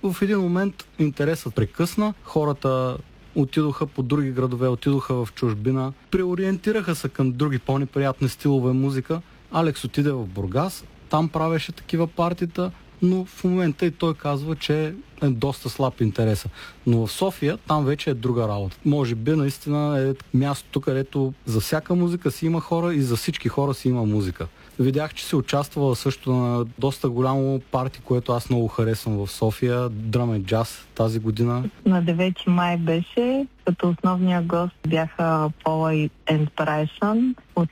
в един момент интересът прекъсна, хората отидоха по други градове, отидоха в чужбина, преориентираха се към други по-неприятни стилове музика. Алекс отиде в Бургас, там правеше такива партита, но в момента и той казва, че е доста слаб интереса. Но в София там вече е друга работа. Може би наистина е мястото, където за всяка музика си има хора и за всички хора си има музика. Видях, че си участвала също на доста голямо парти, което аз много харесвам в София, Drum and Jazz тази година. На 9 май беше, като основния гост бяха Пола и Брайсън от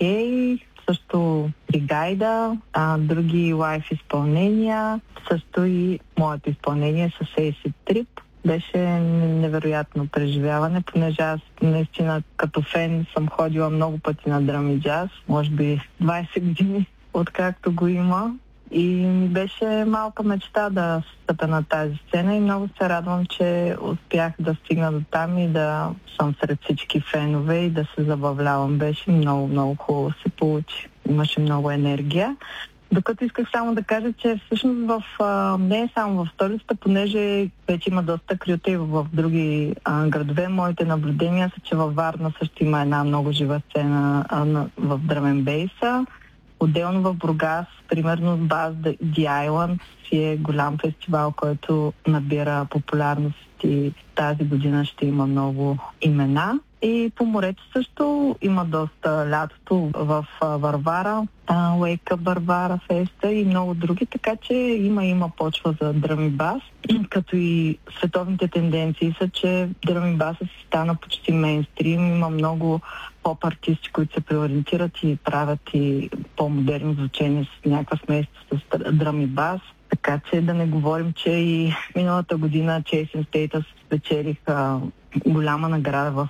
UK, също Бригайда, други лайф изпълнения, също и моето изпълнение с Acid Trip. Беше невероятно преживяване, понеже аз наистина като фен съм ходила много пъти на Drum and Jazz, може би 20 години, откакто го има. И ми беше малка мечта да стъпя на тази сцена и много се радвам, че успях да стигна до там и да съм сред всички фенове и да се забавлявам. Беше много, много хубаво се получи. Имаше много енергия. Докато исках само да кажа, че всъщност не е само в столицата, понеже вече има доста крюта и в други градове. Моите наблюдения са, че във Варна също има една много жива сцена в Drum and Bass. Отделно в Бургас, примерно Buzz the Island си е голям фестивал, който набира популярност и тази година ще има много имена. И по морето също има доста лятото в Варвара, Wake Up Варвара феста и много други, така че има почва за Drum and Bass. Като и световните тенденции са, че Drum and Bass си стана почти мейнстрим, има много поп-артисти, които се преориентират и правят и по-модерни звучения с някаква смесица с Drum and Bass. Така че да не говорим, че и миналата година Chasing Status спечелиха голяма награда в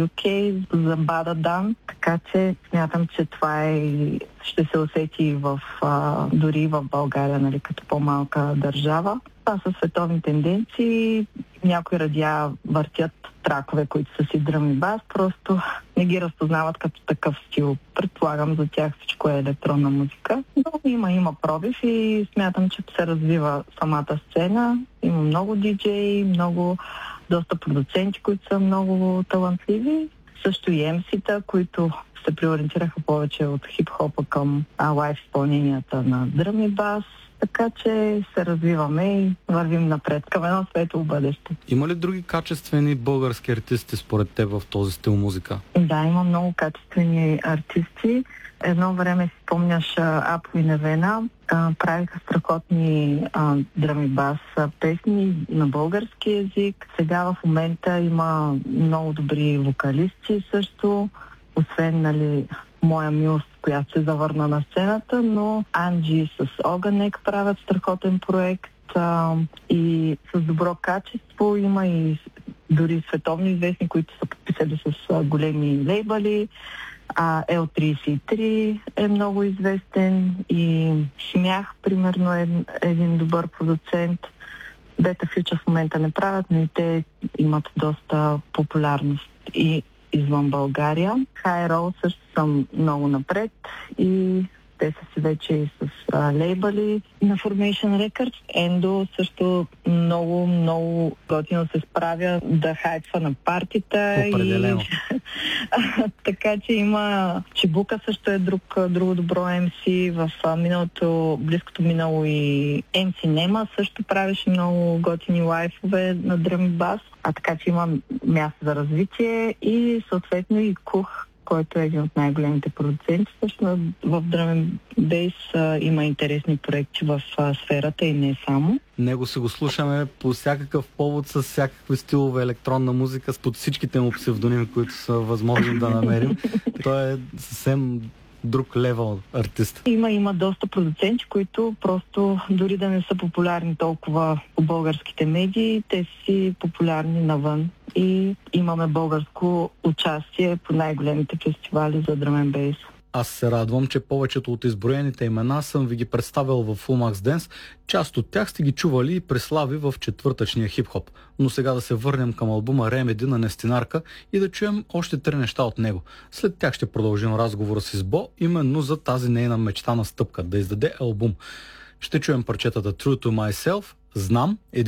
UK за Бада Дан, така че смятам, че това ще се усети дори в България, нали, като по-малка държава. Това са световни тенденции. Някои радиа въртят тракове, които са си Drum and Bass, просто не ги разпознават като такъв стил. Предполагам, за тях всичко е електронна музика. Но има пробив и смятам, че се развива самата сцена. Има много диджеи, доста продуценти, които са много талантливи. Също и MC-та, които се преориентираха повече от хип-хопа към лайв изпълненията на Drum and Bass. Така че се развиваме и вървим напред към едно светло бъдеще. Има ли други качествени български артисти според теб в този стил музика? Да, има много качествени артисти. Едно време си спомняш Апо и Невена. Правиха страхотни Drum and Bass песни на български език. Сега в момента има много добри вокалисти също. Освен, нали, Моя милост, която се завърна на сцената, но Анджи с Оганек правят страхотен проект и с добро качество. Има и дори световно известни, които са подписали с големи лейбъли. L33 е много известен и Смях, примерно, е един добър продуцент. Beta Future в момента не правят, но и те имат доста популярност и извън България. High Roll също съм много напред и те са си вече и с лейбъли на Formation Records. Endo също много готино се справя да хайпва на партита. Определено. Така че има Чебука също е друго добро MC. В близкото минало и MC Нема също правеше много готини лайфове на Drum and Bass. Така че има място за развитие и съответно и Кух, който е един от най-големите продуценти. Също в Drum and Bass има интересни проекти в сферата и не само. Него се го слушаме по всякакъв повод, с всякакви стилове електронна музика, под всичките му псевдоними, които са възможни да намерим. Той е съвсем друг левел артист. Има доста продуценти, които просто дори да не са популярни толкова по българските медии, те си популярни навън. И имаме българско участие по най-големите фестивали за Drum and Bass. Аз се радвам, че повечето от изброените имена съм ви ги представил в Full Max Dance. Част от тях сте ги чували и преслави в четвъртъчния хип-хоп. Но сега да се върнем към албума Remedy на Нестинарка и да чуем още 3 неща от него. След тях ще продължим разговора с Избо, именно за тази нейна мечтана стъпка да издаде албум. Ще чуем парчетата True to Myself, Знам,